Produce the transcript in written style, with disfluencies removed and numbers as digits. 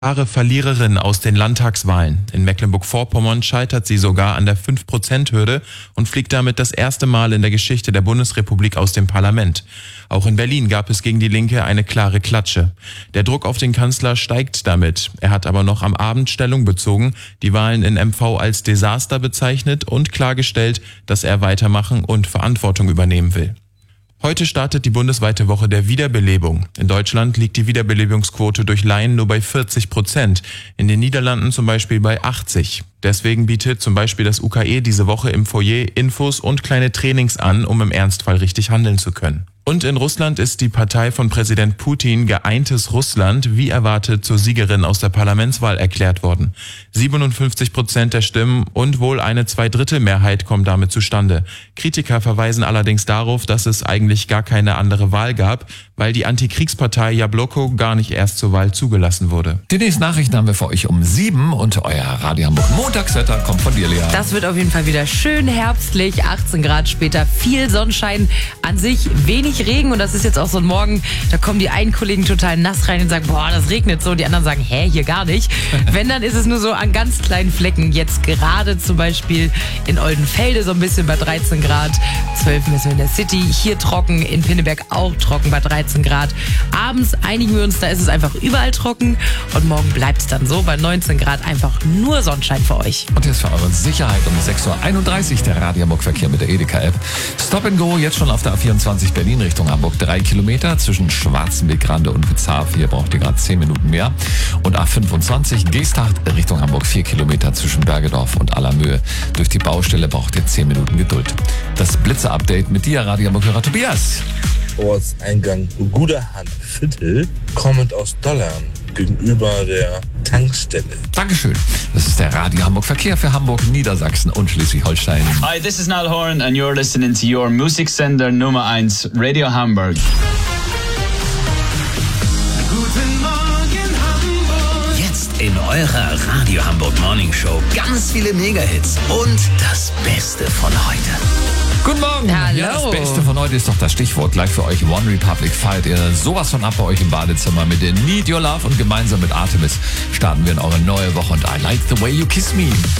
Klare Verliererin aus den Landtagswahlen. In Mecklenburg-Vorpommern scheitert sie sogar an der 5%-Hürde und fliegt damit das erste Mal in der Geschichte der Bundesrepublik aus dem Parlament. Auch in Berlin gab es gegen die Linke eine klare Klatsche. Der Druck auf den Kanzler steigt damit. Er hat aber noch am Abend Stellung bezogen, die Wahlen in MV als Desaster bezeichnet und klargestellt, dass er weitermachen und Verantwortung übernehmen will. Heute startet die bundesweite Woche der Wiederbelebung. In Deutschland liegt die Wiederbelebungsquote durch Laien nur bei 40%, in den Niederlanden zum Beispiel bei 80%. Deswegen bietet zum Beispiel das UKE diese Woche im Foyer Infos und kleine Trainings an, um im Ernstfall richtig handeln zu können. Und in Russland ist die Partei von Präsident Putin Geeintes Russland wie erwartet zur Siegerin aus der Parlamentswahl erklärt worden. 57% der Stimmen und wohl eine Zweidrittelmehrheit kommen damit zustande. Kritiker verweisen allerdings darauf, dass es eigentlich gar keine andere Wahl gab, weil die Antikriegspartei Jabloko gar nicht erst zur Wahl zugelassen wurde. Die nächsten Nachrichten haben wir für euch um 7 und euer Radio Hamburg Montagswetter kommt von dir, Lea. Das wird auf jeden Fall wieder schön herbstlich, 18 Grad später, viel Sonnenschein, an sich wenig Regen und das ist jetzt auch so ein Morgen, da kommen die einen Kollegen total nass rein und sagen, boah, das regnet so und die anderen sagen, hier gar nicht. Wenn, dann ist es nur so an ganz kleinen Flecken, jetzt gerade zum Beispiel in Oldenfelde so ein bisschen bei 13 Grad, 12 müssen wir in der City, hier trocken, in Pinneberg auch trocken bei 13 Grad. Abends einigen wir uns, da ist es einfach überall trocken und morgen bleibt es dann so, bei 19 Grad einfach nur Sonnenschein für euch. Und jetzt für eure Sicherheit um 6.31 Uhr der Radio Hamburg Verkehr mit der Edeka-App. Stop and Go jetzt schon auf der A24 Berlin Richtung Hamburg 3 Kilometer zwischen Schwarzenbeck, Rande und Witzhafen. Hier braucht ihr gerade 10 Minuten mehr. Und A25 Geesthacht Richtung Hamburg 4 Kilometer zwischen Bergedorf und Allermöhe. Durch die Baustelle braucht ihr 10 Minuten Geduld. Das Blitze-Update mit dir, Radio Hamburg-Hörer Tobias. Ortseingang Guderhandviertel, kommend aus Dollern gegenüber der Tankstelle. Dankeschön. Das ist der Radio Hamburg Verkehr für Hamburg, Niedersachsen und Schleswig-Holstein. Hi, this is Niall Horan and you're listening to your music sender Nummer 1, Radio Hamburg. Guten Morgen Hamburg. Jetzt in eurer Radio Hamburg Morning Show ganz viele Mega-Hits und das Beste von heute. Guten Morgen. Hallo. Ja, das Beste von heute ist doch das Stichwort. Gleich für euch One Republic. Feiert ihr sowas von ab bei euch im Badezimmer mit den Need Your Love und gemeinsam mit Artemis starten wir in eure neue Woche und I Like the Way You Kiss Me.